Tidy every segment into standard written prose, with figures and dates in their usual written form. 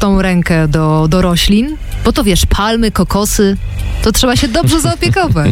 tą rękę do roślin? Bo to wiesz, palmy, kokosy, to trzeba się dobrze zaopiekować.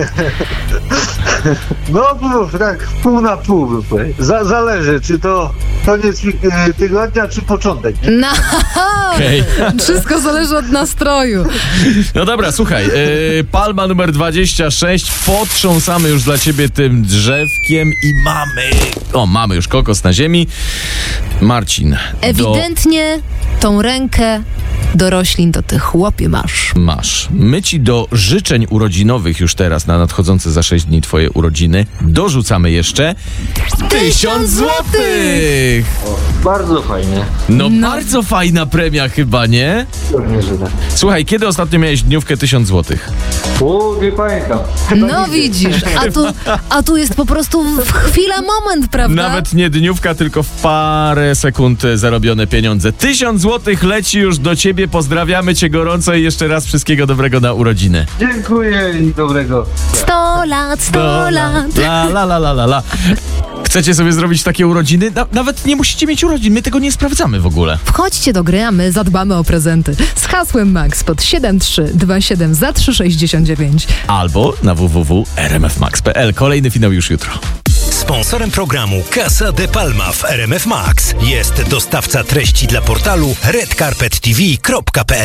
No, tak pół na pół. Zależy, czy to koniec tygodnia, czy początek. No, Okej. wszystko zależy od nastroju. No dobra, słuchaj, palma numer 26, potrząsamy już dla ciebie tym drzewkiem i mamy już kokos na ziemi. Marcin. Ewidentnie tą rękę do roślin to ty, chłopie, masz. My ci do życzeń urodzinowych już teraz na nadchodzące za 6 dni twoje urodziny dorzucamy jeszcze 1000 złotych! Bardzo fajnie. No bardzo fajna premia chyba, nie? Pewnie, że tak. Słuchaj, kiedy ostatnio miałeś dniówkę 1000 złotych? Nie pamiętam. No widzisz, a tu jest po prostu chwila, moment, prawda? Nawet nie dniówka, tylko w parę sekund zarobione pieniądze. 1000 złotych leci już do ciebie, pozdrawiamy cię gorąco i jeszcze raz wszystkiego dobrego na urodziny. Dziękuję i dobrego. 100 lat, 100 lat. La. Chcecie sobie zrobić takie urodziny? Nawet nie musicie mieć urodzin, my tego nie sprawdzamy w ogóle. Wchodźcie do gry, a my zadbamy o prezenty. Z hasłem MAX pod 7327 za 3,69. Albo na www.rmfmax.pl. Kolejny finał już jutro. Sponsorem programu Casa de Palma w RMF Max jest dostawca treści dla portalu redcarpettv.pl.